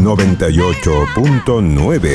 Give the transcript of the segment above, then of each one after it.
98.9.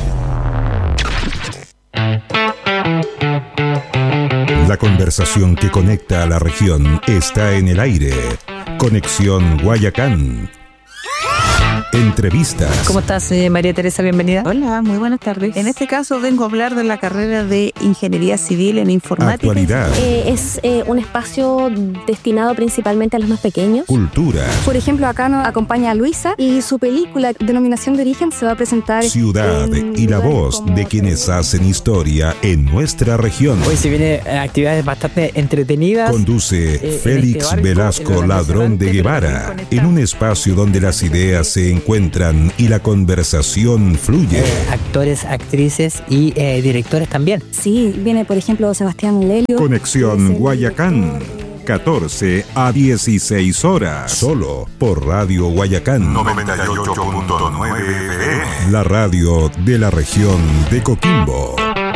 La conversación que conecta a la región está en el aire. Conexión Guayacán. Entrevistas. ¿Cómo estás, María Teresa? Bienvenida. Hola, muy buenas tardes. En este caso vengo a hablar de la carrera de Ingeniería Civil en Informática. Actualidad. Es un espacio destinado principalmente a los más pequeños. Cultura. Por ejemplo, acá nos acompaña a Luisa y su película Denominación de Origen se va a presentar. Ciudad y la voz de quienes hacen historia en nuestra región. Hoy se vienen actividades bastante entretenidas. Conduce Félix barco, Velasco Ladrón de Guevara, en un espacio donde las ideas se encuentran y la conversación fluye. Actores, actrices y directores también. Sí, viene por ejemplo Sebastián Lelio. Conexión Guayacán, 14 a 16 horas, solo por Radio Guayacán 98.9 FM, la radio de la región de Coquimbo.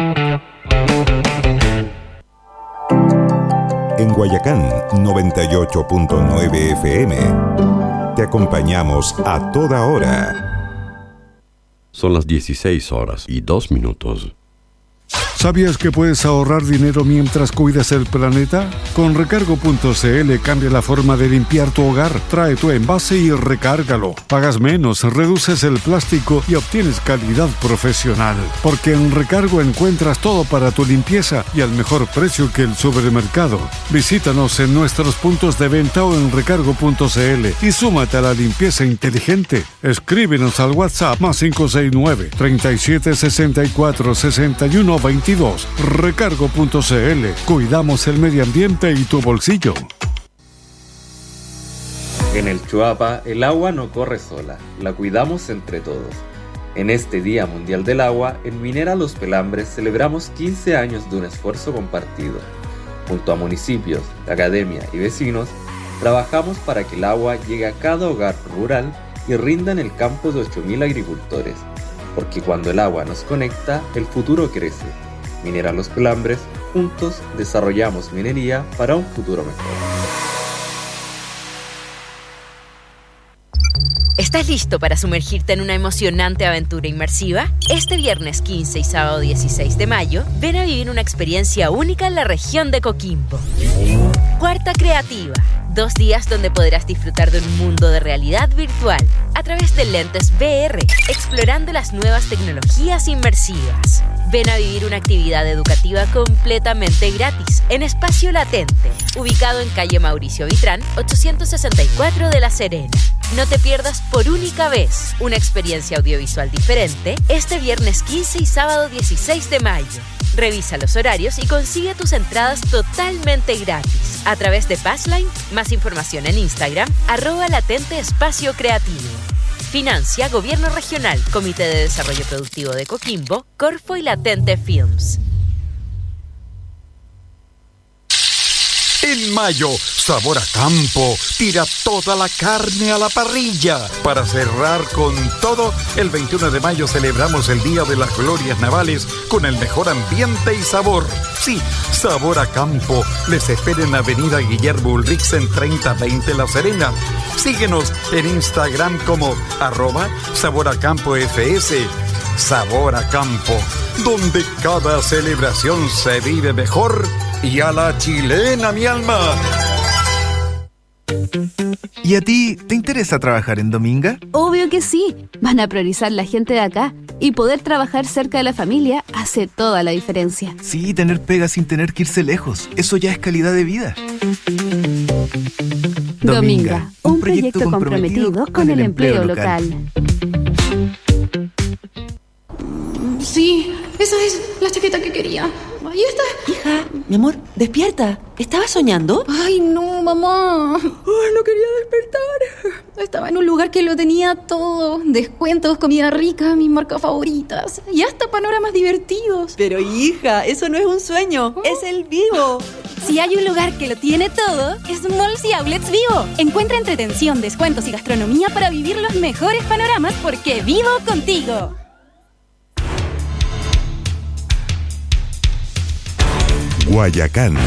En Guayacán 98.9 FM te acompañamos a toda hora. Son las 16:02. ¿Sabías que puedes ahorrar dinero mientras cuidas el planeta? Con Recargo.cl cambia la forma de limpiar tu hogar. Trae tu envase y recárgalo. Pagas menos, reduces el plástico y obtienes calidad profesional. Porque en Recargo encuentras todo para tu limpieza y al mejor precio que el supermercado. Visítanos en nuestros puntos de venta o en Recargo.cl y súmate a la limpieza inteligente. Escríbenos al WhatsApp +569 3764 61 22. Recargo.cl. Cuidamos el medio ambiente y tu bolsillo. En el Chuapa, el agua no corre sola, la cuidamos entre todos. En este Día Mundial del Agua, en Minera Los Pelambres celebramos 15 años de un esfuerzo compartido. Junto a municipios, academia y vecinos, trabajamos para que el agua llegue a cada hogar rural y rinda en el campo de 8.000 agricultores. Porque cuando el agua nos conecta, el futuro crece. Minera Los Pelambres, juntos desarrollamos minería para un futuro mejor. ¿Estás listo para sumergirte en una emocionante aventura inmersiva? Este viernes 15 y sábado 16 de mayo, ven a vivir una experiencia única en la región de Coquimbo. Cuarta Creativa. 2 días donde podrás disfrutar de un mundo de realidad virtual a través de lentes VR, explorando las nuevas tecnologías inmersivas. Ven a vivir una actividad educativa completamente gratis en Espacio Latente, ubicado en calle Mauricio Vitrán, 864 de La Serena. No te pierdas por única vez una experiencia audiovisual diferente este viernes 15 y sábado 16 de mayo. Revisa los horarios y consigue tus entradas totalmente gratis a través de Passline. Más información en Instagram, @Latente Espacio Creativo. Financia Gobierno Regional, Comité de Desarrollo Productivo de Coquimbo, Corfo y Latente Films. En mayo, Sabor a Campo tira toda la carne a la parrilla. Para cerrar con todo, el 21 de mayo celebramos el Día de las Glorias Navales con el mejor ambiente y sabor. Sí, Sabor a Campo les espera en Avenida Guillermo Ulrichsen 3020 La Serena. Síguenos en Instagram como @SaborACampoFS. Sabor a Campo, donde cada celebración se vive mejor y a la chilena, mi alma. ¿Y a ti te interesa trabajar en Dominga? Obvio que sí. Van a priorizar la gente de acá y poder trabajar cerca de la familia hace toda la diferencia. Sí, tener pega sin tener que irse lejos. Eso ya es calidad de vida. Dominga, un proyecto comprometido con el empleo local. Sí, esa es la chaqueta que quería. Ahí está. Hija, mi amor, despierta. ¿Estabas soñando? Ay, no, mamá. Ay, no quería despertar. Estaba en un lugar que lo tenía todo. Descuentos, comida rica, mis marcas favoritas. Y hasta panoramas divertidos. Pero hija, eso no es un sueño. Es el Vivo. Si hay un lugar que lo tiene todo, es Malls y Outlets Vivo. Encuentra entretención, descuentos y gastronomía para vivir los mejores panoramas porque vivo contigo. Guayacán.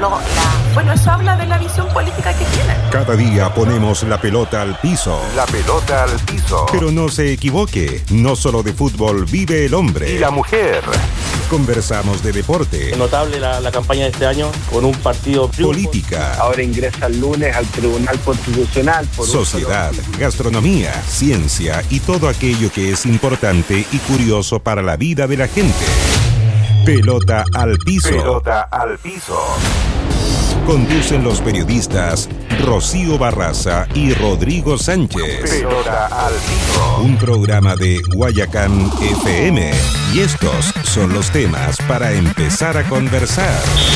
ejemplo, bueno, eso habla de la visión política que tienen. Cada día ponemos la pelota al piso. La pelota al piso. Pero no se equivoque, no solo de fútbol vive el hombre. Y la mujer. Conversamos de deporte. Notable la campaña de este año con un partido política. Ahora ingresa el lunes al Tribunal Constitucional. Sociedad, gastronomía, ciencia y todo aquello que es importante y curioso para la vida de la gente. Pelota al piso. Pelota al piso. Conducen los periodistas Rocío Barraza y Rodrigo Sánchez. Pelota al piso. Un programa de Guayacán FM. Y estos son los temas para empezar a conversar.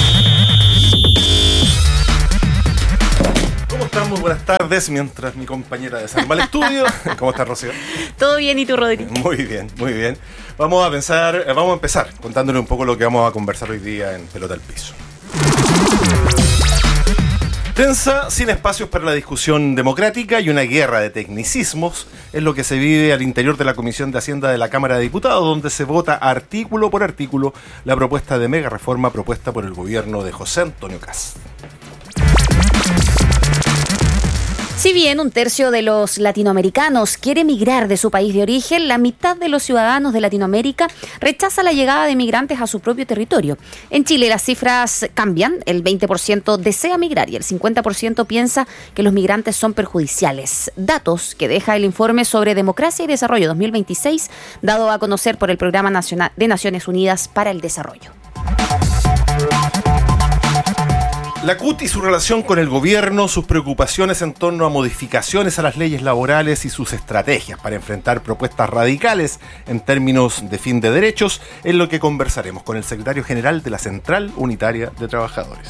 ¿Cómo están? Muy buenas tardes. Mientras mi compañera desarma el estudio. ¿Cómo estás, Rocío? Todo bien, ¿y tú, Rodrigo? Muy bien, muy bien. Vamos a empezar contándole un poco lo que vamos a conversar hoy día en Pelota al Piso. Tensa, sin espacios para la discusión democrática y una guerra de tecnicismos es lo que se vive al interior de la Comisión de Hacienda de la Cámara de Diputados, donde se vota artículo por artículo la propuesta de mega reforma propuesta por el gobierno de José Antonio Kast. Si bien un tercio de los latinoamericanos quiere emigrar de su país de origen, la mitad de los ciudadanos de Latinoamérica rechaza la llegada de migrantes a su propio territorio. En Chile las cifras cambian, el 20% desea migrar y el 50% piensa que los migrantes son perjudiciales. Datos que deja el informe sobre Democracia y Desarrollo 2026, dado a conocer por el Programa Nacional de Naciones Unidas para el Desarrollo. La CUT y su relación con el gobierno, sus preocupaciones en torno a modificaciones a las leyes laborales y sus estrategias para enfrentar propuestas radicales en términos de fin de derechos, es lo que conversaremos con el secretario general de la Central Unitaria de Trabajadores.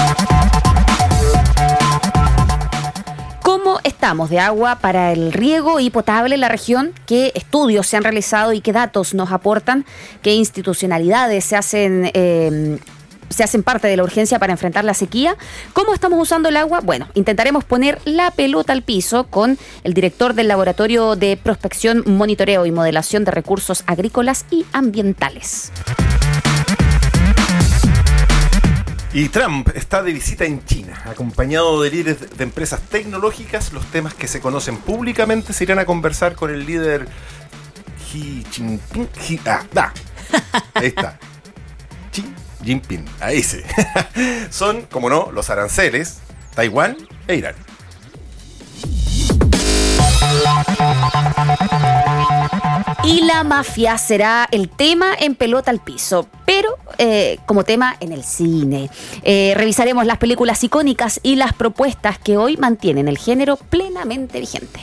¿Cómo estamos de agua para el riego y potable en la región? ¿Qué estudios se han realizado y qué datos nos aportan? ¿Qué institucionalidades se hacen parte de la urgencia para enfrentar la sequía? ¿Cómo estamos usando el agua? Bueno, intentaremos poner la pelota al piso con el director del Laboratorio de Prospección, Monitoreo y Modelación de Recursos Agrícolas y Ambientales. Y Trump está de visita en China, acompañado de líderes de empresas tecnológicas. Los temas que se conocen públicamente se irán a conversar con el líder Xi Jinping. Ahí está. Xi Jinping, ahí sí. Son, como no, los aranceles, Taiwán e Irán. Y la mafia será el tema en Pelota al Piso, pero como tema en el cine. Revisaremos las películas icónicas y las propuestas que hoy mantienen el género plenamente vigente.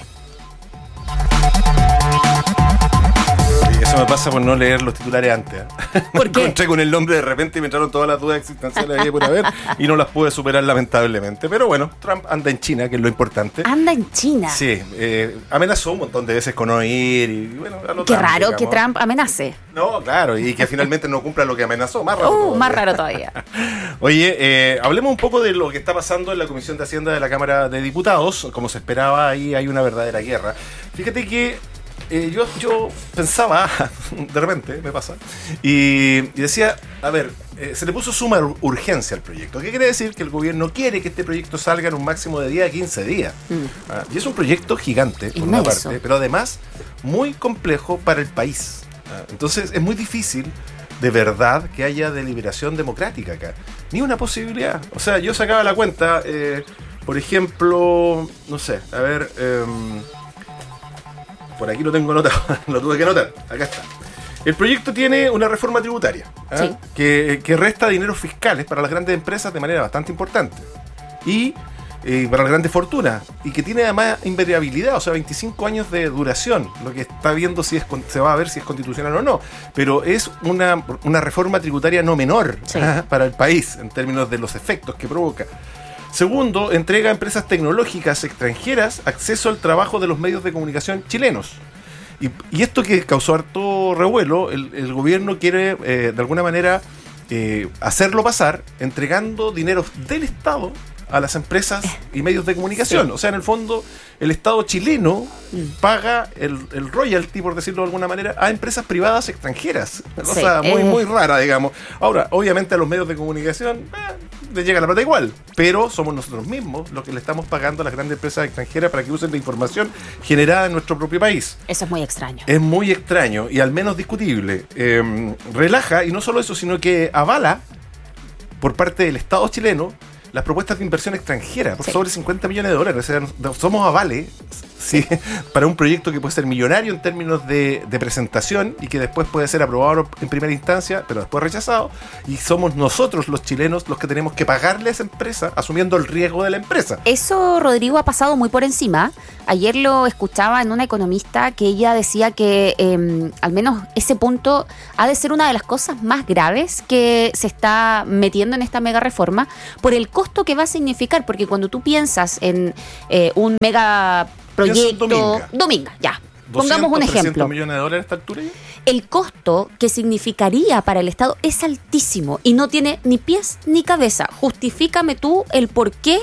Eso me pasa por no leer los titulares antes. ¿Por qué? Me encontré con el nombre de repente y me entraron todas las dudas existenciales ahí por haber y no las pude superar lamentablemente. Pero bueno, Trump anda en China, que es lo importante. ¿Anda en China? Sí, amenazó un montón de veces con no ir y bueno, qué raro que Trump amenace. No, claro, y que finalmente no cumpla lo que amenazó. Más raro. Más raro todavía. Oye, hablemos un poco de lo que está pasando en la Comisión de Hacienda de la Cámara de Diputados. Como se esperaba, ahí hay una verdadera guerra. Fíjate que yo pensaba, de repente me pasa, y decía, a ver, se le puso suma urgencia al proyecto. ¿Qué quiere decir? Que el gobierno quiere que este proyecto salga en un máximo de 10 a 15 días. Y es un proyecto gigante, por una parte, pero además muy complejo para el país. Entonces es muy difícil, de verdad, que haya deliberación democrática acá. Ni una posibilidad. O sea, yo sacaba la cuenta, por ejemplo, no sé, a ver... por aquí lo tengo anotado, lo tuve que anotar, acá está. El proyecto tiene una reforma tributaria, sí, que resta dineros fiscales para las grandes empresas de manera bastante importante y para las grandes fortunas, y que tiene además invariabilidad, o sea, 25 años de duración, lo que está viendo si se va a ver si es constitucional o no, pero es una reforma tributaria no menor, sí, para el país en términos de los efectos que provoca. Segundo, entrega a empresas tecnológicas extranjeras acceso al trabajo de los medios de comunicación chilenos. Y esto que causó harto revuelo, el gobierno quiere de alguna manera hacerlo pasar entregando dineros del Estado a las empresas y medios de comunicación. Sí. O sea, en el fondo, el Estado chileno paga el royalty, por decirlo de alguna manera, a empresas privadas extranjeras. Una cosa muy rara, digamos. Ahora, obviamente a los medios de comunicación les llega la plata igual, pero somos nosotros mismos los que le estamos pagando a las grandes empresas extranjeras para que usen la información generada en nuestro propio país. Eso es muy extraño. Es muy extraño y al menos discutible. Relaja, y no solo eso, sino que avala por parte del Estado chileno las propuestas de inversión extranjera por sobre 50 millones de dólares. O sea, somos avales, sí, para un proyecto que puede ser millonario en términos de presentación y que después puede ser aprobado en primera instancia, pero después rechazado. Y somos nosotros, los chilenos, los que tenemos que pagarle a esa empresa asumiendo el riesgo de la empresa. Eso, Rodrigo, ha pasado muy por encima. Ayer lo escuchaba en una economista que ella decía que al menos ese punto ha de ser una de las cosas más graves que se está metiendo en esta mega reforma por el costo que va a significar, porque cuando tú piensas en un mega proyecto... Dominga, ya. Pongamos un ejemplo. ¿$300 millones de dólares a esta altura ya? El costo que significaría para el Estado es altísimo y no tiene ni pies ni cabeza. Justifícame tú el porqué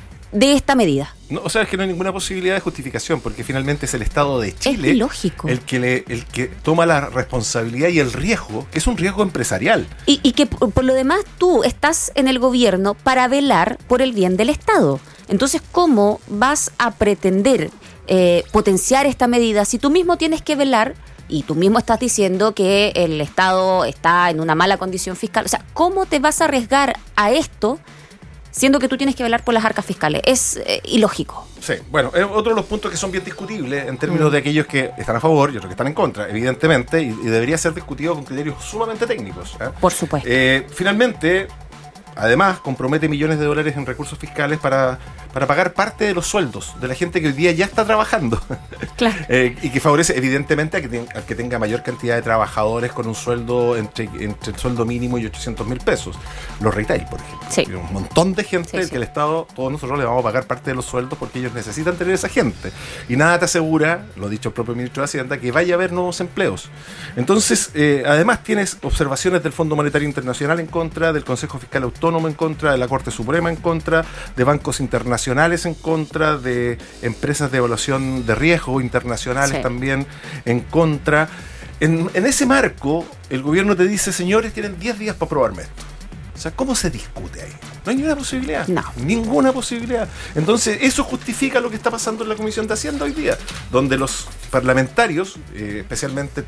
de esta medida. No, o sea, es que no hay ninguna posibilidad de justificación, porque finalmente es el Estado de Chile el que toma la responsabilidad y el riesgo, que es un riesgo empresarial. Y que por lo demás tú estás en el gobierno para velar por el bien del Estado. Entonces, ¿cómo vas a pretender potenciar esta medida si tú mismo tienes que velar y tú mismo estás diciendo que el Estado está en una mala condición fiscal? O sea, ¿cómo te vas a arriesgar a esto siendo que tú tienes que velar por las arcas fiscales? Es ilógico. Sí, bueno, es otro de los puntos que son bien discutibles en términos de aquellos que están a favor y otros que están en contra, evidentemente, y debería ser discutido con criterios sumamente técnicos. Por supuesto. Finalmente, además, compromete millones de dólares en recursos fiscales para pagar parte de los sueldos de la gente que hoy día ya está trabajando. Claro. Y que favorece, evidentemente, al que tenga mayor cantidad de trabajadores con un sueldo entre el sueldo mínimo y 800.000 pesos. Los retail, por ejemplo. Sí. Un montón de gente que el Estado, todos nosotros le vamos a pagar parte de los sueldos porque ellos necesitan tener esa gente. Y nada te asegura, lo ha dicho el propio ministro de Hacienda, que vaya a haber nuevos empleos. Entonces, además tienes observaciones del Fondo Monetario Internacional en contra, del Consejo Fiscal Autónomo en contra, de la Corte Suprema en contra, de bancos internacionales en contra, de empresas de evaluación de riesgo internacionales también en contra. En ese marco, el gobierno te dice, señores, tienen 10 días para aprobarme esto. O sea, ¿cómo se discute ahí? No hay ninguna posibilidad. No. Ninguna posibilidad. Entonces, eso justifica lo que está pasando en la Comisión de Hacienda hoy día, donde los parlamentarios, especialmente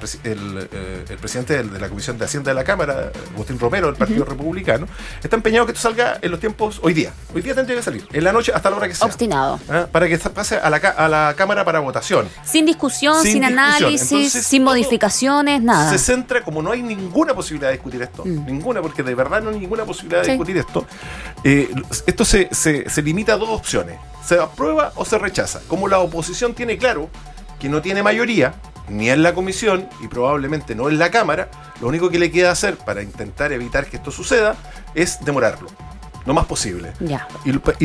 el presidente de la Comisión de Hacienda de la Cámara, Agustín Romero, del Partido Republicano, está empeñado que esto salga en los tiempos hoy día. Hoy día tendría que salir, en la noche hasta la hora que sea. Obstinado. Para que pase a la Cámara para votación. Sin discusión, sin análisis, entonces, sin modificaciones, nada. Se centra, como no hay ninguna posibilidad de discutir esto, ninguna, porque de verdad no hay ninguna posibilidad de discutir esto, esto se limita a dos opciones: se aprueba o se rechaza. Como la oposición tiene claro que no tiene mayoría ni en la comisión y probablemente no en la Cámara, lo único que le queda hacer para intentar evitar que esto suceda es demorarlo lo más posible. Ya. Y